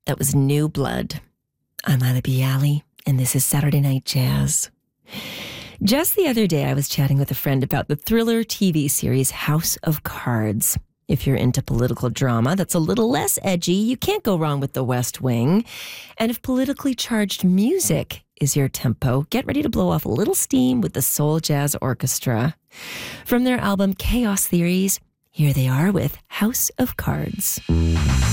That was New Blood. I'm Lila Bialy, and this is Saturday Night Jazz. Just the other day, I was chatting with a friend about the thriller TV series House of Cards. If you're into political drama that's a little less edgy, you can't go wrong with The West Wing. And if politically charged music is your tempo, get ready to blow off a little steam with the Soul Jazz Orchestra. From their album Chaos Theories, here they are with House of Cards.